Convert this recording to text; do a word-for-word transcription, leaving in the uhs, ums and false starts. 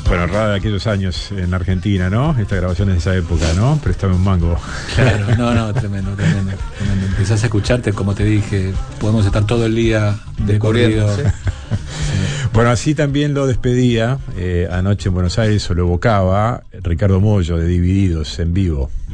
Bueno, rara de aquellos años en Argentina, ¿no? Esta grabación es de esa época, ¿no? Préstame un mango. Claro, no, no, tremendo, tremendo, tremendo. Empezás a escucharte, como te dije, podemos estar todo el día de corrido. ¿Sí? Sí. Bueno, así también lo despedía eh, anoche en Buenos Aires, o lo evocaba Ricardo Mollo de Divididos en vivo.